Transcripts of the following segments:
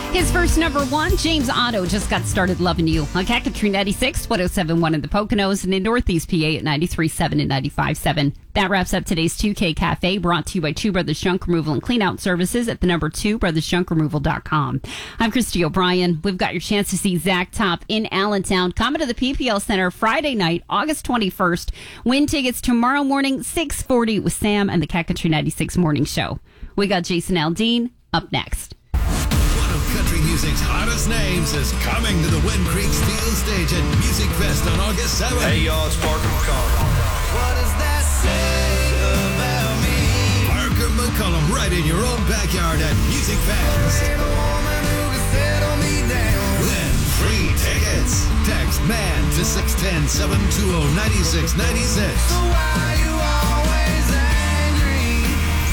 His first number one, James Otto, just got started loving you on Cat Country 96, 107.1 in the Poconos, and in Northeast PA at 93.7 and 95.7. That wraps up today's 2K Cafe, brought to you by Two Brothers Junk Removal and Cleanout Services at the number 2brothersjunkremoval.com. I'm Christy O'Brien. We've got your chance to see Zach Top in Allentown. Come to the PPL Center Friday night, August 21st. Win tickets tomorrow morning, 6:40 with Sam and the Cat Country 96 Morning Show. We got Jason Aldean up next. Country music's hottest names is coming to the Wind Creek Steel Stage at Music Fest on August 7th. Hey, y'all, it's Parker McCollum. What does that say about me? Parker McCollum right in your own backyard at Music Fest. Win free tickets. Text MAN to 610-720-9696. So why you always angry?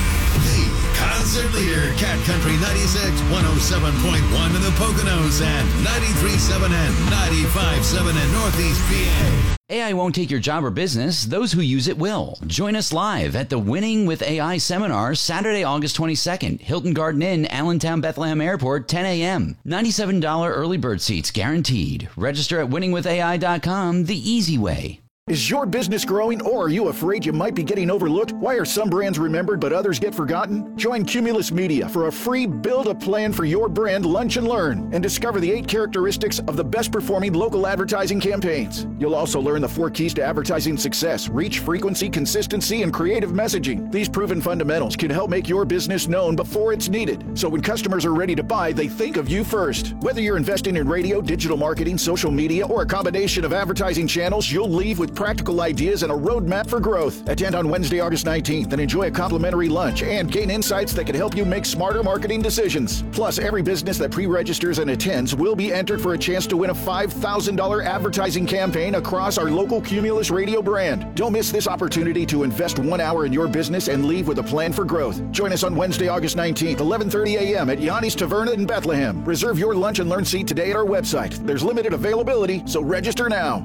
Concert leader, Cat Country 96, 107.1 in the Poconos and 93.7 and 95.7 in Northeast PA. AI won't take your job or business. Those who use it will. Join us live at the Winning with AI seminar Saturday, August 22nd, Hilton Garden Inn, Allentown Bethlehem Airport, 10 a.m. $97 early bird seats guaranteed. Register at winningwithai.com, the easy way. Is your business growing, or are you afraid you might be getting overlooked? Why are some brands remembered but others get forgotten? Join Cumulus Media for a free Build a Plan for Your Brand Lunch and Learn and discover the 8 characteristics of the best performing local advertising campaigns. You'll also learn the 4 keys to advertising success: reach, frequency, consistency, and creative messaging. These proven fundamentals can help make your business known before it's needed, so when customers are ready to buy, they think of you first. Whether you're investing in radio, digital marketing, social media, or a combination of advertising channels, you'll leave with practical ideas and a roadmap for growth. Attend on Wednesday, August 19th and enjoy a complimentary lunch and gain insights that can help you make smarter marketing decisions. Plus, every business that pre-registers and attends will be entered for a chance to win a $5,000 advertising campaign across our local Cumulus radio brand. Don't miss this opportunity to invest 1 hour in your business and leave with a plan for growth. Join us on Wednesday, August 19th, 11:30 a.m. at Yanni's Taverna in Bethlehem. Reserve your lunch and learn seat today at our website. There's limited availability, so register now.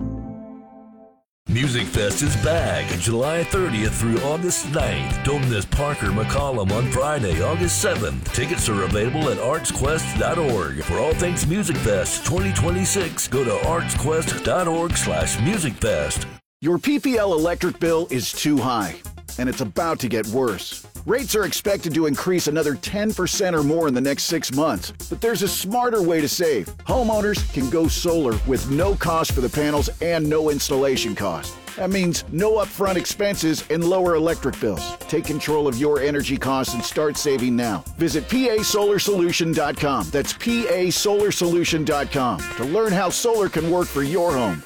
Music Fest is back July 30th through August 9th. Don't miss Parker McCollum on Friday, August 7th. Tickets are available at artsquest.org. For all things Music Fest 2026, go to artsquest.org/musicfest. Your PPL electric bill is too high, and it's about to get worse. Rates are expected to increase another 10% or more in the next 6 months. But there's a smarter way to save. Homeowners can go solar with no cost for the panels and no installation cost. That means no upfront expenses and lower electric bills. Take control of your energy costs and start saving now. Visit PASolarSolution.com. That's PASolarSolution.com to learn how solar can work for your home.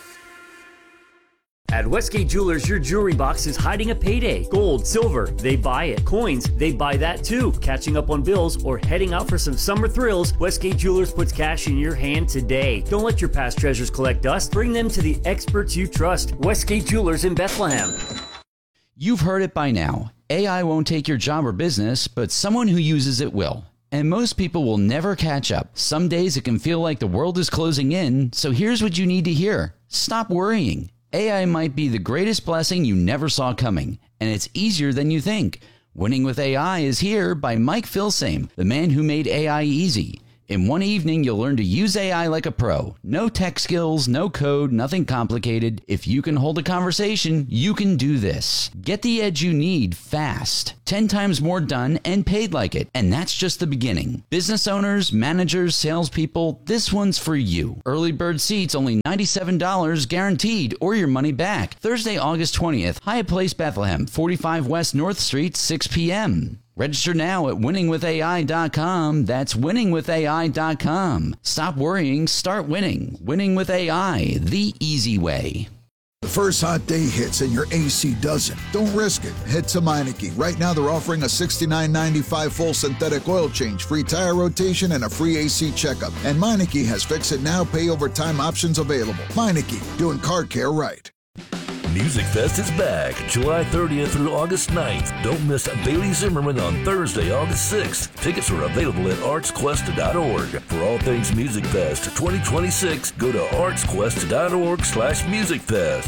At Westgate Jewelers, your jewelry box is hiding a payday. Gold, silver, they buy it. Coins, they buy that too. Catching up on bills or heading out for some summer thrills, Westgate Jewelers puts cash in your hand today. Don't let your past treasures collect dust. Bring them to the experts you trust. Westgate Jewelers in Bethlehem. You've heard it by now. AI won't take your job or business, but someone who uses it will. And most people will never catch up. Some days it can feel like the world is closing in, so here's what you need to hear. Stop worrying. AI might be the greatest blessing you never saw coming, and it's easier than you think. Winning with AI is here by Mike Filsame, the man who made AI easy. In one evening, you'll learn to use AI like a pro. No tech skills, no code, nothing complicated. If you can hold a conversation, you can do this. Get the edge you need fast. 10 times more done and paid like it. And that's just the beginning. Business owners, managers, salespeople, this one's for you. Early bird seats only $97 guaranteed or your money back. Thursday, August 20th, Hyatt Place, Bethlehem, 45 West North Street, 6 p.m. Register now at winningwithai.com. That's winningwithai.com. Stop worrying, start winning. Winning with AI, the easy way. The first hot day hits and your AC doesn't. Don't risk it. Head to Meineke. Right now they're offering a $69.95 full synthetic oil change, free tire rotation, and a free AC checkup. And Meineke has fix it now, pay over time options available. Meineke, doing car care right. Music Fest is back July 30th through August 9th. Don't miss Bailey Zimmerman on Thursday, August 6th. Tickets are available at artsquest.org. For all things Music Fest 2026, go to artsquest.org/musicfest.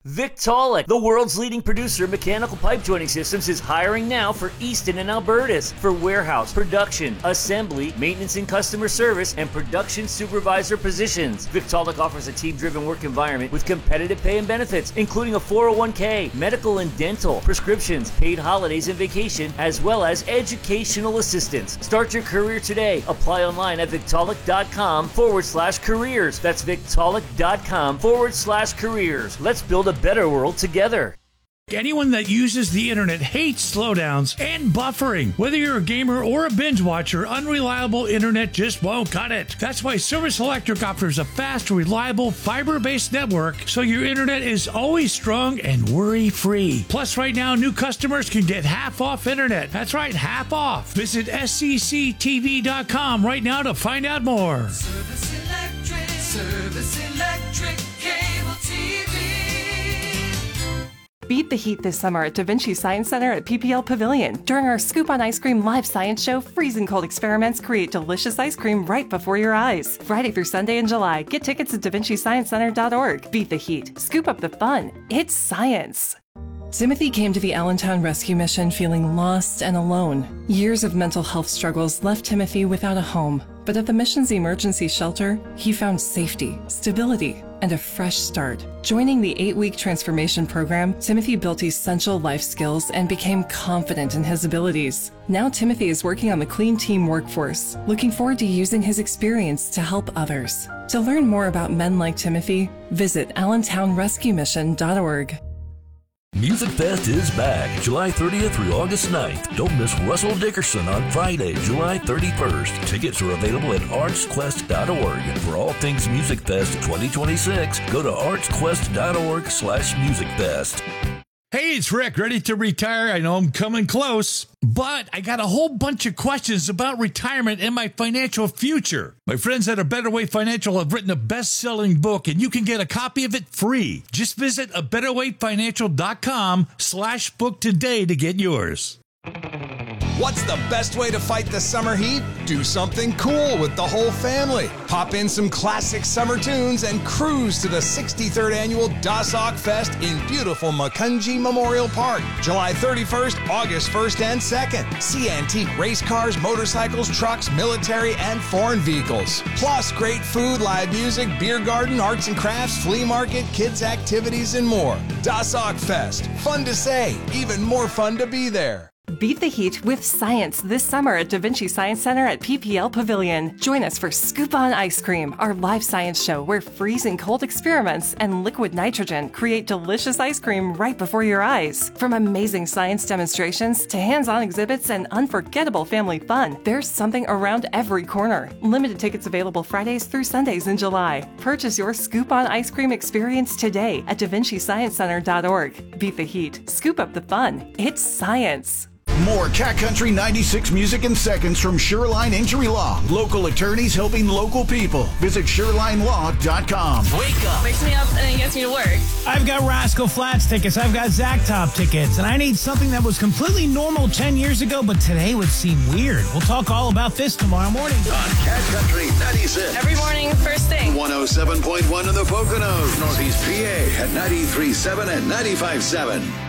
Victaulic, the world's leading producer of mechanical pipe joining systems, is hiring now for Easton and Albertus for warehouse, production, assembly, maintenance and customer service, and production supervisor positions. Victaulic offers a team-driven work environment with competitive pay and benefits, including a 401k, medical and dental, prescriptions, paid holidays and vacation, as well as educational assistance. Start your career today. Apply online at Victaulic.com/careers. That's Victaulic.com/careers. Let's build a better world together. Anyone that uses the internet hates slowdowns and buffering. Whether you're a gamer or a binge watcher, unreliable internet just won't cut it. That's why Service Electric offers a fast, reliable, fiber-based network so your internet is always strong and worry-free. Plus, right now, new customers can get half off internet. That's right, half off. Visit scctv.com right now to find out more. Service Electric Cable TV. Beat the heat this summer at Da Vinci Science Center at PPL Pavilion. During our Scoop on Ice Cream live science show, freezing cold experiments create delicious ice cream right before your eyes. Friday through Sunday in July. Get tickets at davinciciencecenter.org. Beat the heat. Scoop up the fun. It's science. Timothy came to the Allentown Rescue Mission feeling lost and alone. Years of mental health struggles left Timothy without a home. But at the mission's emergency shelter, he found safety, stability, and a fresh start. Joining the 8-week transformation program, Timothy built essential life skills and became confident in his abilities. Now Timothy is working on the Clean Team workforce, looking forward to using his experience to help others. To learn more about men like Timothy, visit AllentownRescueMission.org. Music Fest is back July 30th through August 9th. Don't miss Russell Dickerson on Friday, July 31st. Tickets are available at artsquest.org. For all things Music Fest 2026, go to artsquest.org/musicfest. Hey, it's Rick, ready to retire. I know I'm coming close, but I got a whole bunch of questions about retirement and my financial future. My friends at A Better Way Financial have written a best-selling book, and you can get a copy of it free. Just visit abetterwayfinancial.com/book today to get yours. What's the best way to fight the summer heat? Do something cool with the whole family. Pop in some classic summer tunes and cruise to the 63rd annual Dossock Fest in beautiful Macungie Memorial Park, July 31st, August 1st and 2nd. See antique race cars, motorcycles, trucks, military, and foreign vehicles. Plus great food, live music, beer garden, arts and crafts, flea market, kids activities, and more. Dossock Fest. Fun to say, even more fun to be there. Beat the heat with science this summer at Da Vinci Science Center at PPL Pavilion. Join us for Scoop on Ice Cream, our live science show where freezing cold experiments and liquid nitrogen create delicious ice cream right before your eyes. From amazing science demonstrations to hands-on exhibits and unforgettable family fun, there's something around every corner. Limited tickets available Fridays through Sundays in July. Purchase your Scoop on Ice Cream experience today at davinciciencecenter.org. Beat the heat. Scoop up the fun. It's science. More Cat Country 96 music in seconds from Shoreline Injury Law. Local attorneys helping local people. Visit ShorelineLaw.com. Wake up. Wakes me up and then gets me to work. I've got Rascal Flats tickets. I've got Zack Top tickets. And I need something that was completely normal 10 years ago, but today would seem weird. We'll talk all about this tomorrow morning. On Cat Country 96. Every morning, first thing. 107.1 in the Poconos. Northeast PA at 93.7 and 95.7.